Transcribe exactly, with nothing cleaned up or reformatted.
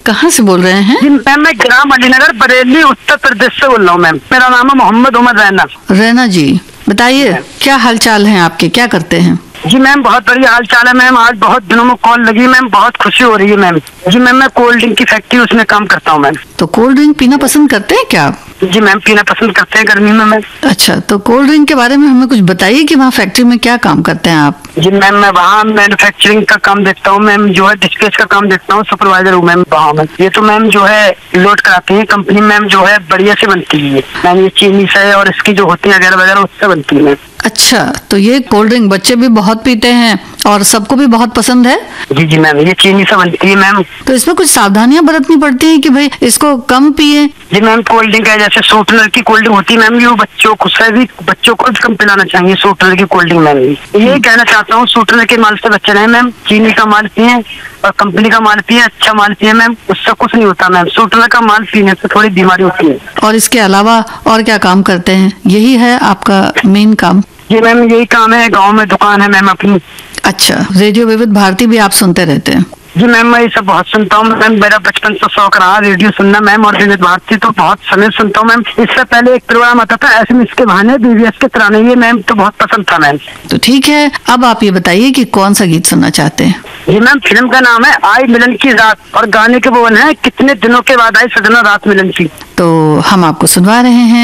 कहाँ से बोल रहे हैं? जी मैम, मैं ग्राम अलीनगर बरेली उत्तर प्रदेश से बोल रहा हूँ मैम। मेरा नाम है मोहम्मद उमर रैना। रैना जी, बताइए क्या हालचाल है आपके, क्या करते हैं? जी मैम, बहुत बढ़िया हाल चाल है मैम। आज बहुत दिनों में कॉल लगी मैम, बहुत खुशी हो रही है मैम। जी मैम, मैं कोल्ड ड्रिंक की फैक्ट्री उसमें काम करता हूँ मैम। तो कोल्ड ड्रिंक पीना पसंद करते हैं क्या आप? जी मैम, पीना पसंद करते हैं गर्मी में मैम। अच्छा, तो कोल्ड ड्रिंक के बारे में हमें कुछ बताइए कि वहाँ फैक्ट्री में क्या काम करते हैं आप? जी मैम, मैं वहाँ मैन्युफैक्चरिंग का काम देखता हूँ मैम, जो है डिस्पैच का काम देखता हूँ, सुपरवाइजर हूँ मैम वहाँ में। ये तो मैम जो है लोड कराते हैं कंपनी मैम, जो है बढ़िया से बनती है मैम। ये चीनी से और इसकी जो होती है वगैरह वगैरह उससे बनती है मैम। अच्छा, तो ये कोल्ड ड्रिंक बच्चे भी बहुत पीते हैं और सबको भी बहुत पसंद है? जी जी मैम, ये चीनी से बनती है मैम। तो इसमें कुछ सावधानियां बरतनी पड़ती है कि भाई इसको कम पिए? जी मैम, कोल्ड ड्रिंक है जैसे शॉर्टनर की कोल्ड ड्रिंक होती है मैम, ये वो बच्चों को से भी बच्चों को भी कम पिलाना चाहिए शॉर्टनर की कोल्ड ड्रिंक मैम। ये कहना चाहता हूँ, शॉर्टनर के माल से बच्चे रहे मैम। चीनी का माल पिए और कंपनी का माल पिए, अच्छा माल पिए मैम, उससे कुछ नहीं होता मैम। शॉर्टनर का माल पीने से थोड़ी बीमारी होती है। और इसके अलावा और क्या काम करते हैं? यही है आपका मेन काम? जी मैम, यही काम है, गाँव में दुकान है मैम अपनी। अच्छा, रेडियो विविध भारती भी आप सुनते रहते हैं? जी मैम, मैं ये सब बहुत सुनता हूँ मैम। मेरा बचपन से शौक रहा रेडियो सुनना मैम, और विविध भारती तो बहुत समय सुनता हूँ मैम। इससे पहले एक प्रोग्राम आता था एसएमएस के बहाने, बीबीएस के तराने, ये मैम तो बहुत पसंद था मैम। तो ठीक है, अब आप ये बताइए कि कौन सा गीत सुनना चाहते हैं? जी मैम, फिल्म का नाम है आई मिलन की रात और गाने के बोल है कितने दिनों के बाद आई सजना रात मिलन की। तो हम आपको सुनवा रहे हैं।